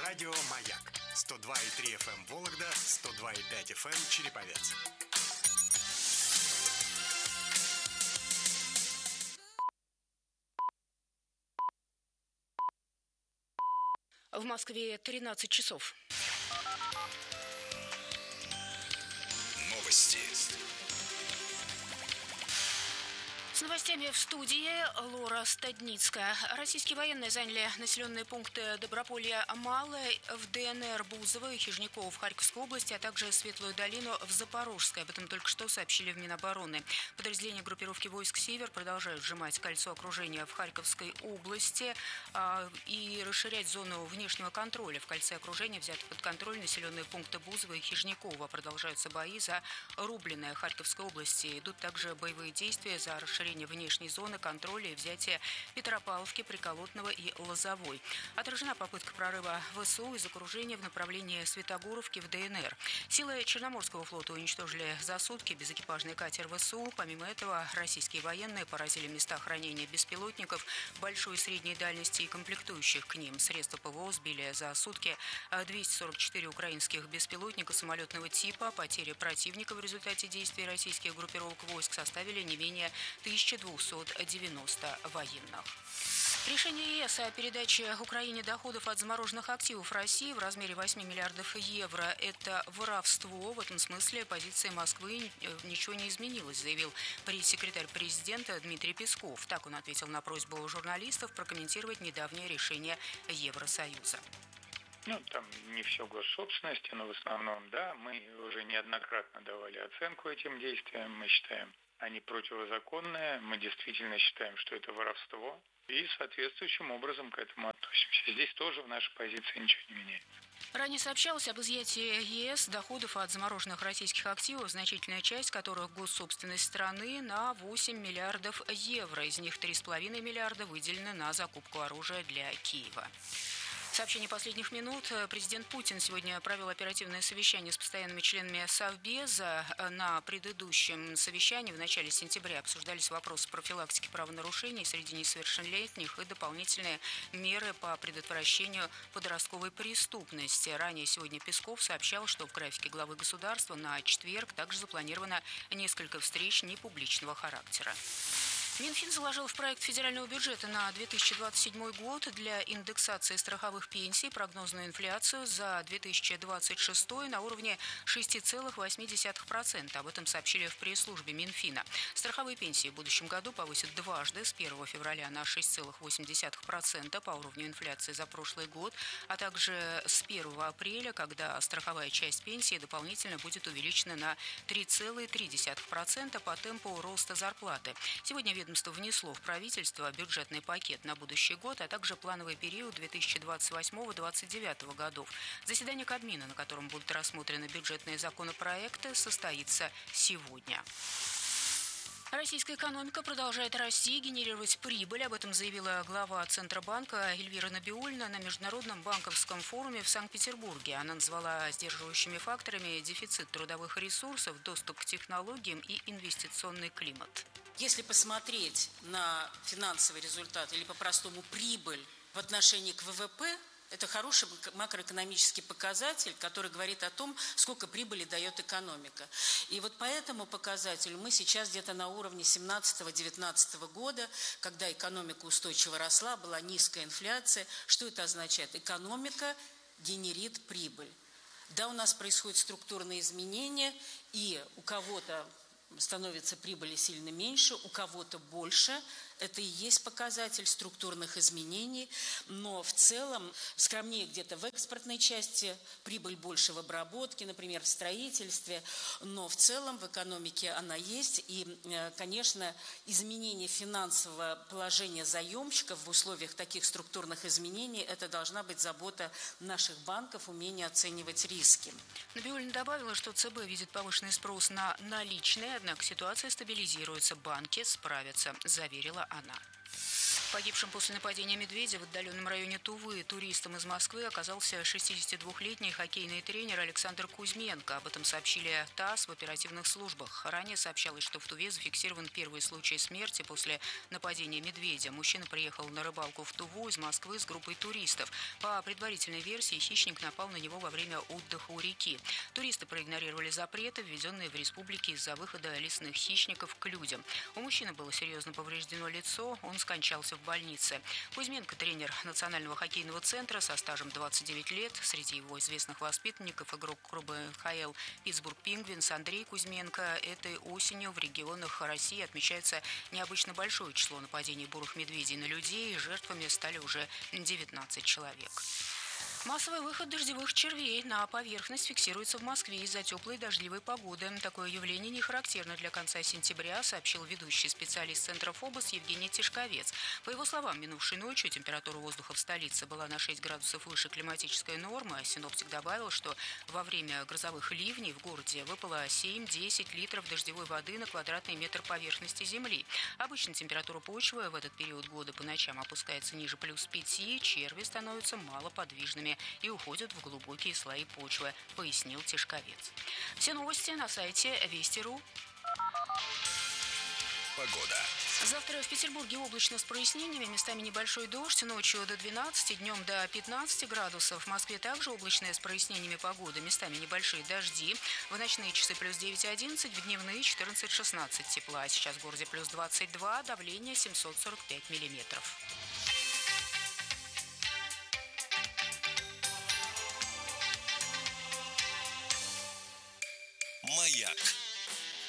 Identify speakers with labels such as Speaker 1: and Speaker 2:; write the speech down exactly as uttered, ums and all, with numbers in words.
Speaker 1: Радио «Маяк». сто два и три эф эм Вологда, сто два и пять эф эм Череповец.
Speaker 2: В Москве тринадцать часов.
Speaker 1: Новости.
Speaker 2: С новостями в студии Лора Стадницкая. Российские военные заняли населенные пункты Доброполья-Малое в Дэ Эн Эр Бузово и Хижняково в Харьковской области, а также Светлую долину в Запорожской. Об этом только что сообщили в Минобороны. Подразделения группировки войск «Север» продолжают сжимать кольцо окружения в Харьковской области а, и расширять зону внешнего контроля. В кольце окружения взяты под контроль населенные пункты Бузово и Хижняково. Продолжаются бои за Рубленное Харьковской области. Идут также боевые действия за расширение внешней зоны контроля и взятие Петропавловки, Приколотного и Лозовой. Отражена попытка прорыва вэ эс у из окружения в направлении Светогоровки в Дэ Эн Эр. Силы Черноморского флота уничтожили за сутки безэкипажный катер вэ эс у. Помимо этого, российские военные поразили места хранения беспилотников большой и средней дальности и комплектующих к ним. Средства Пэ Вэ О сбили за сутки двести сорок четыре украинских беспилотника самолетного типа. Потери противника в результате действий российских группировок войск составили не менее тысячи двухсот девяноста военных. Решение ЕС о передаче Украине доходов от замороженных активов России в размере восьми миллиардов евро – это воровство. В этом смысле позиция Москвы ничего не изменилась, заявил пресс-секретарь президента Дмитрий Песков. Так он ответил на просьбу журналистов прокомментировать недавнее решение Евросоюза.
Speaker 3: Ну, там не все госсобственности, но в основном, да, мы уже неоднократно давали оценку этим действиям. Мы считаем, они противозаконные. Мы действительно считаем, что это воровство. И соответствующим образом к этому относимся. Здесь тоже в нашей позиции ничего не меняется.
Speaker 2: Ранее сообщалось об изъятии ЕС доходов от замороженных российских активов, значительная часть которых госсобственность страны, на восемь миллиардов евро. Из них три с половиной миллиарда выделены на закупку оружия для Киева. Сообщение последних минут. Президент Путин сегодня провел оперативное совещание с постоянными членами Совбеза. На предыдущем совещании в начале сентября обсуждались вопросы профилактики правонарушений среди несовершеннолетних и дополнительные меры по предотвращению подростковой преступности. Ранее сегодня Песков сообщал, что в графике главы государства на четверг также запланировано несколько встреч непубличного характера. Минфин заложил в проект федерального бюджета на две тысячи двадцать седьмой год для индексации страховых пенсий прогнозную инфляцию за две тысячи двадцать шестой на уровне шесть целых восемь десятых процента. Об этом сообщили в пресс-службе Минфина. Страховые пенсии в будущем году повысят дважды, с первого февраля на шесть целых восемь десятых процента по уровню инфляции за прошлый год, а также с первого апреля, когда страховая часть пенсии дополнительно будет увеличена на три целых три десятых процента по темпу роста зарплаты. Сегодня ведомство внесло в правительство бюджетный пакет на будущий год, а также плановый период две тысячи двадцать восьмого — две тысячи двадцать девятого годов. Заседание Кабмина, на котором будут рассмотрены бюджетные законопроекты, состоится сегодня. Российская экономика продолжает расти и генерировать прибыль. Об этом заявила глава Центробанка Эльвира Набиуллина на Международном банковском форуме в Санкт-Петербурге. Она назвала сдерживающими факторами дефицит трудовых ресурсов, доступ к технологиям и инвестиционный климат.
Speaker 4: Если посмотреть на финансовый результат или по-простому прибыль в отношении к вэ вэ пэ, это хороший макроэкономический показатель, который говорит о том, сколько прибыли дает экономика. И вот по этому показателю мы сейчас где-то на уровне семнадцатого-девятнадцатого года, когда экономика устойчиво росла, была низкая инфляция. Что это означает? Экономика генерит прибыль. Да, у нас происходят структурные изменения, и у кого-то становится прибыли сильно меньше, у кого-то больше. Это и есть показатель структурных изменений, но в целом скромнее где-то в экспортной части, прибыль больше в обработке, например, в строительстве, но в целом в экономике она есть. И, конечно, изменение финансового положения заемщиков в условиях таких структурных изменений – это должна быть забота наших банков, умение оценивать риски.
Speaker 2: Набиуллина добавила, что Цэ Бэ видит повышенный спрос на наличные, однако ситуация стабилизируется, банки справятся, заверила она. Погибшим после нападения медведя в отдаленном районе Тувы туристом из Москвы оказался шестидесятидвухлетний хоккейный тренер Александр Кузьменко. Об этом сообщили ТАСС в оперативных службах. Ранее сообщалось, что в Туве зафиксирован первый случай смерти после нападения медведя. Мужчина приехал на рыбалку в Туву из Москвы с группой туристов. По предварительной версии, хищник напал на него во время отдыха у реки. Туристы проигнорировали запреты, введенные в республике из-за выхода лесных хищников к людям. У мужчины было серьезно повреждено лицо, он скончался в больнице. Кузьменко – тренер Национального хоккейного центра со стажем двадцать девять лет. Среди его известных воспитанников игрок клуба эн ха эл «Питтсбург Пингвинс» Андрей Кузьменко. Этой осенью в регионах России отмечается необычно большое число нападений бурых медведей на людей. Жертвами стали уже девятнадцать человек. Массовый выход дождевых червей на поверхность фиксируется в Москве из-за теплой дождливой погоды. Такое явление не характерно для конца сентября, сообщил ведущий специалист Центра ФОБОС Евгений Тишковец. По его словам, минувшей ночью температура воздуха в столице была на шесть градусов выше климатической нормы. Синоптик добавил, что во время грозовых ливней в городе выпало семь-десять литров дождевой воды на квадратный метр поверхности земли. Обычно температура почвы в этот период года по ночам опускается ниже плюс пяти, черви становятся малоподвижными и уходят в глубокие слои почвы, пояснил Тишковец. Все новости на сайте Вести точка ру.
Speaker 1: Погода.
Speaker 2: Завтра в Петербурге облачно с прояснениями, местами небольшой дождь, ночью до двенадцати, днем до пятнадцати градусов. В Москве также облачная с прояснениями погода, местами небольшие дожди. В ночные часы плюс девять-одиннадцать, в дневные четырнадцать-шестнадцать тепла. Сейчас в городе плюс двадцать два, давление семьсот сорок пять миллиметров.
Speaker 1: Маяк.